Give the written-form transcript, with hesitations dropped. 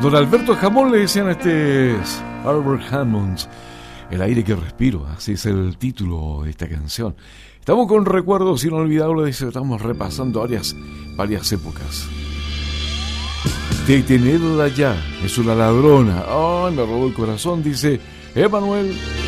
Don Alberto Jamón le decían a este Albert Hammond, el aire que respiro, así es el título de esta canción. Estamos con recuerdos inolvidables, estamos repasando varias épocas. Detenerla ya, es una ladrona. Ay, me robó el corazón, dice Emanuel